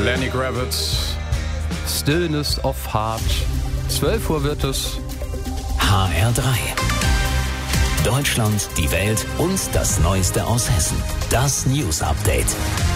Lenny Kravitz, Stillness of Heart. 12 Uhr wird es. HR3. Deutschland, die Welt und das Neueste aus Hessen. Das News Update.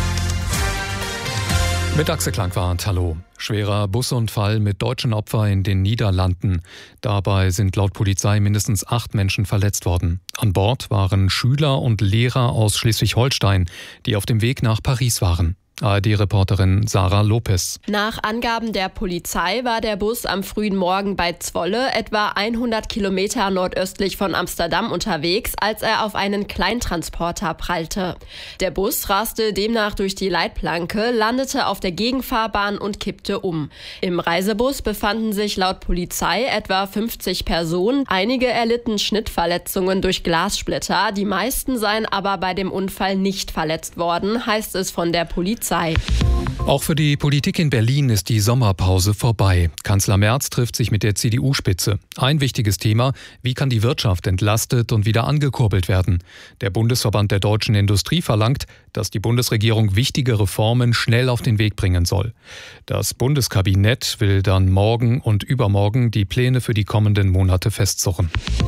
Mit Axel Klangwart, hallo. Schwerer Busunfall mit deutschen Opfern in den Niederlanden. Dabei sind laut Polizei mindestens 8 Menschen verletzt worden. An Bord waren Schüler und Lehrer aus Schleswig-Holstein, die auf dem Weg nach Paris waren. ARD-Reporterin Sarah Lopez. Nach Angaben der Polizei war der Bus am frühen Morgen bei Zwolle, etwa 100 Kilometer nordöstlich von Amsterdam unterwegs, als er auf einen Kleintransporter prallte. Der Bus raste demnach durch die Leitplanke, landete auf der Gegenfahrbahn und kippte um. Im Reisebus befanden sich laut Polizei etwa 50 Personen. Einige erlitten Schnittverletzungen durch Glassplitter, die meisten seien aber bei dem Unfall nicht verletzt worden, heißt es von der Polizei. Auch für die Politik in Berlin ist die Sommerpause vorbei. Kanzler Merz trifft sich mit der CDU-Spitze. Ein wichtiges Thema: Wie kann die Wirtschaft entlastet und wieder angekurbelt werden? Der Bundesverband der deutschen Industrie verlangt, dass die Bundesregierung wichtige Reformen schnell auf den Weg bringen soll. Das Bundeskabinett will dann morgen und übermorgen die Pläne für die kommenden Monate festzurren.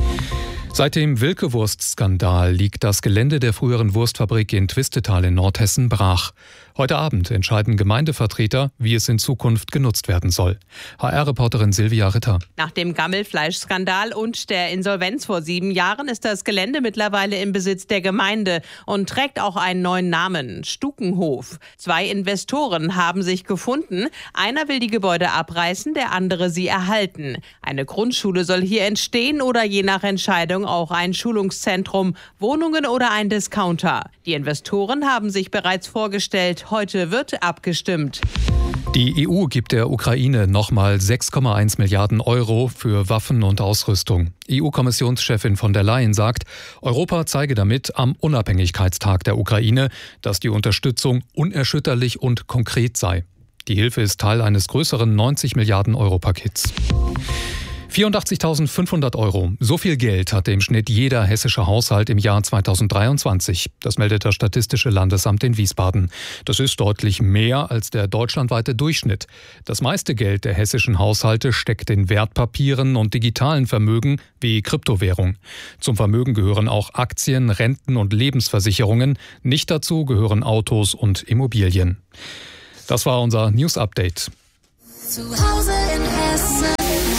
Seit dem Wilke-Wurst-Skandal liegt das Gelände der früheren Wurstfabrik in Twistetal in Nordhessen brach. Heute Abend entscheiden Gemeindevertreter, wie es in Zukunft genutzt werden soll. HR-Reporterin Silvia Ritter. Nach dem Gammelfleischskandal und der Insolvenz vor 7 Jahren ist das Gelände mittlerweile im Besitz der Gemeinde und trägt auch einen neuen Namen: Stukenhof. 2 Investoren haben sich gefunden. Einer will die Gebäude abreißen, der andere sie erhalten. Eine Grundschule soll hier entstehen oder je nach Entscheidung auch ein Schulungszentrum, Wohnungen oder ein Discounter. Die Investoren haben sich bereits vorgestellt. Heute wird abgestimmt. Die EU gibt der Ukraine nochmal 6,1 Milliarden Euro für Waffen und Ausrüstung. EU-Kommissionschefin von der Leyen sagt, Europa zeige damit am Unabhängigkeitstag der Ukraine, dass die Unterstützung unerschütterlich und konkret sei. Die Hilfe ist Teil eines größeren 90 Milliarden Euro Pakets. 84.500 Euro. So viel Geld hatte im Schnitt jeder hessische Haushalt im Jahr 2023. Das meldet das Statistische Landesamt in Wiesbaden. Das ist deutlich mehr als der deutschlandweite Durchschnitt. Das meiste Geld der hessischen Haushalte steckt in Wertpapieren und digitalen Vermögen wie Kryptowährung. Zum Vermögen gehören auch Aktien, Renten und Lebensversicherungen. Nicht dazu gehören Autos und Immobilien. Das war unser News Update. Zu Hause in Hessen.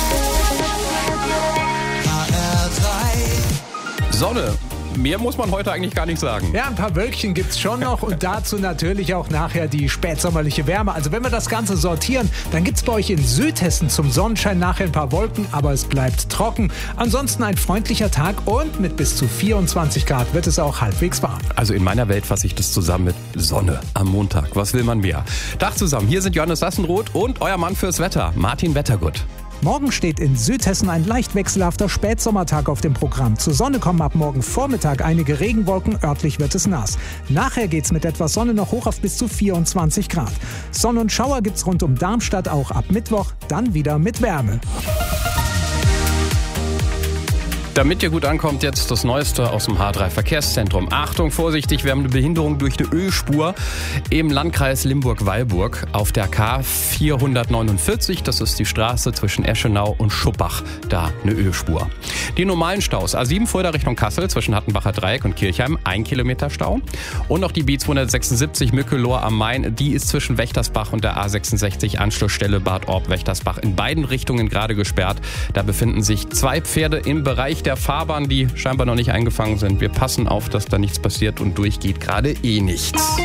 Sonne. Mehr muss man heute eigentlich gar nicht sagen. Ja, ein paar Wölkchen gibt's schon noch und dazu natürlich auch nachher die spätsommerliche Wärme. Also wenn wir das Ganze sortieren, dann gibt's bei euch in Südhessen zum Sonnenschein nachher ein paar Wolken, aber es bleibt trocken. Ansonsten ein freundlicher Tag und mit bis zu 24 Grad wird es auch halbwegs warm. Also in meiner Welt fasse ich das zusammen mit Sonne am Montag. Was will man mehr? Tag zusammen, hier sind Johannes Sassenroth und euer Mann fürs Wetter, Martin Wettergut. Morgen steht in Südhessen ein leicht wechselhafter Spätsommertag auf dem Programm. Zur Sonne kommen ab morgen Vormittag einige Regenwolken, örtlich wird es nass. Nachher geht's mit etwas Sonne noch hoch auf bis zu 24 Grad. Sonne und Schauer gibt's rund um Darmstadt auch ab Mittwoch, dann wieder mit Wärme. Damit ihr gut ankommt, jetzt das Neueste aus dem H3 Verkehrszentrum. Achtung, vorsichtig, wir haben eine Behinderung durch die Ölspur im Landkreis Limburg-Weilburg auf der K449. Das ist die Straße zwischen Eschenau und Schuppach. Da eine Ölspur. Die normalen Staus: A7 Fulda Richtung Kassel zwischen Hattenbacher Dreieck und Kirchheim, 1 Kilometer Stau. Und noch die B276 Mückelohr am Main, die ist zwischen Wächtersbach und der A66 Anschlussstelle Bad Orb-Wächtersbach in beiden Richtungen gerade gesperrt. Da befinden sich 2 Pferde im Bereich der Fahrbahn, die scheinbar noch nicht eingefangen sind. Wir passen auf, dass da nichts passiert und durchgeht gerade nichts.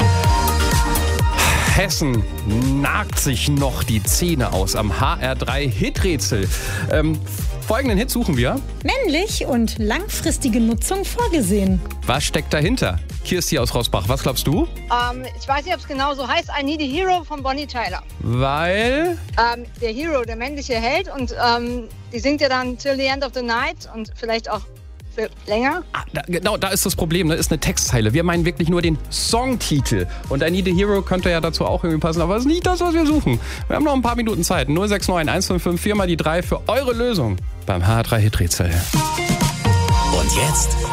Hessen nagt sich noch die Zähne aus am HR3 Hiträtsel. Folgenden Hit suchen wir. Männlich und langfristige Nutzung vorgesehen. Was steckt dahinter? Kirsti aus Rossbach, was glaubst du? Ich weiß nicht, ob es genau so heißt. I Need a Hero von Bonnie Tyler. Weil? Der Hero, der männliche Held. Und die singt ja dann Till the End of the Night und vielleicht auch für länger. Genau, da ist das Problem, ne? Ist eine Textzeile. Wir meinen wirklich nur den Songtitel. Und I Need a Hero könnte ja dazu auch irgendwie passen, aber das ist nicht das, was wir suchen. Wir haben noch ein paar Minuten Zeit. 069 155 4 mal die 3 für eure Lösung beim HR3 Hiträtsel. Und jetzt